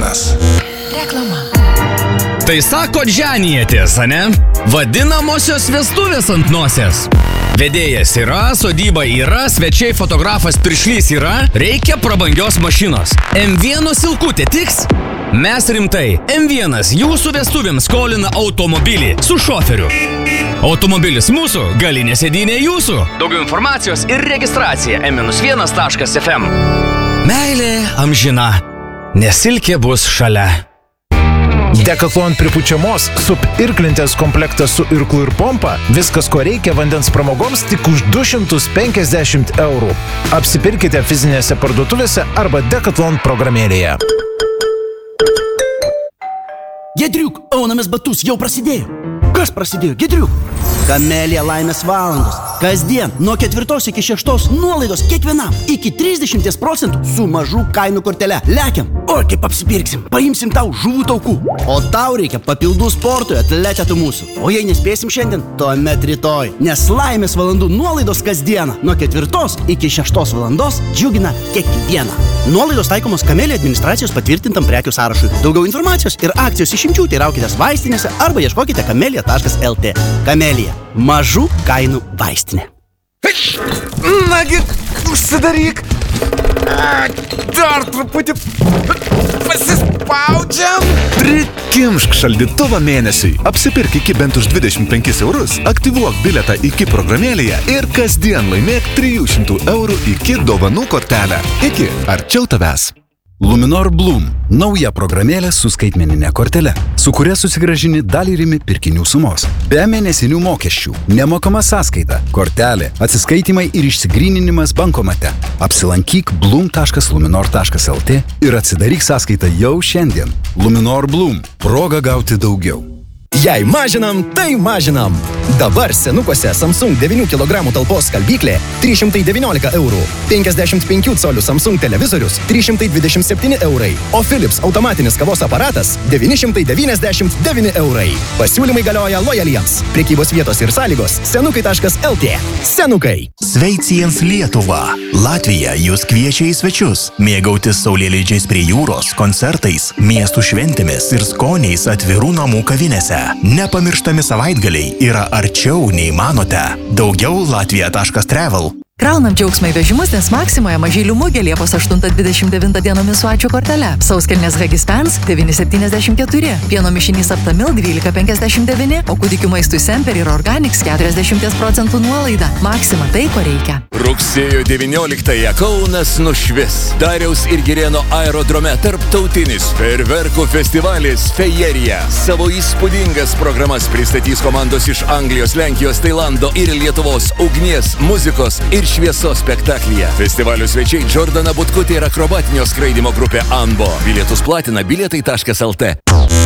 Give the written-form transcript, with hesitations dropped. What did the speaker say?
sezonas. Reklama. Tai sako dženijatės, ane? Vadinamosios vestuvės ant nosies. Vedėjas yra, sodyba yra, svečiai fotografas piršlys yra, reikia prabangios mašinos. M1 silkutė tiks? Mes rimtai. M1 jūsų vestuvėms skolina automobilį su šoferiu. Automobilis mūsų, galinė sėdynė jūsų. Daugiau informacijos ir registracija m-1.fm. Meilė amžina, nes silkė bus šalia. Decathlon pripučiamos sup irklintės komplektas su irklu ir pompa. Viskas, ko reikia vandens pramogoms, tik už 250 €. Apsipirkite fizinėse parduotuvėse arba Decathlon programėlėje. Giedriuk, aunamės batus jau prasidėjo. Kas prasidėjo, Giedriuk? Kamelija laimės valandos. Kasdien nuo 4 iki 6 nuolaidos kiekvienam iki 30% su mažų kainų kortele. Lekiam, o kaip apsipirksim, paimsim tau žuvų taukų. O tau reikia papildų sportui, atletėtų mūsų. O jei nespėsim šiandien, tuomet rytoj. Nes laimės valandų nuolaidos kasdieną nuo 4 iki 6 valandos džiugina kiekvieną. Nuolaidos taikomos Kamelija administracijos patvirtintam prekių sąrašui. Daugiau informacijos ir akcijos išimčių teiraukitės vaistinėse arba ieškokite kamelija.lt. Kamelija. Mažų kainų vaistinė. Nagi, užsidaryk. Dar truputį pasispaudžiam. Prikimšk šaldytuvą mėnesiui. Apsipirk iki bent už 25 €, aktyvuok bilietą iki programėlėje ir kasdien laimėk 300 € iki dovanų kortelę. Iki arčiau tavęs. Luminor Bloom – nauja programėlė su skaitmeninė kortele, su kuria susigrąžini dalį rimi pirkinių sumos. Be mėnesinių mokesčių, nemokama sąskaita, kortelė, atsiskaitimai ir išsigryninimas bankomate. Apsilankyk bloom.luminor.lt ir atsidaryk sąskaitą jau šiandien. Luminor Bloom – proga gauti daugiau. Jei mažinam, tai mažinam. Dabar senukuose Samsung 9 kg talpos skalbyklė 319 €, 55 colių Samsung televizorius 327 €, o Philips automatinis kavos aparatas 999 €. Pasiūlymai galioja lojaliems. Prekybos vietos ir sąlygos senukai.lt. Senukai. Sveiciens Lietuva. Latvija jūs kviečia į svečius. Mėgautis saulėleidžiais prie jūros, koncertais, miestų šventėmis ir skoniais atvirų namų kavinėse. Nepamirštami savaitgaliai yra arčiau nei manote. Daugiau latvija.travel. Kraunam džiaugsmą į vežimus, nes Maksimoje mažylių mugė Liepos 8-29 dienomis su ačiū kortele. Sauskelnės Hagispens 9,74, pieno mišinys Aptamil 12,59, o kūdikių maistui Semper ir Organics 40% nuolaida. Maksima tai, ko reikia. Rugsėjo 19-ąją Kaunas nušvis. Dariaus ir Girėno aerodrome tarptautinis fejerverkų festivalis Fejerija. Savo įspūdingas programas pristatys komandos iš Anglijos, Lenkijos, Tailando ir Lietuvos ugnies, muzikos ir šviesos spektaklyje. Festivalio svečiai Džordana Butkutė ir akrobatinio skraidymo grupė Anbo. Bilietus platina bilietai.lt.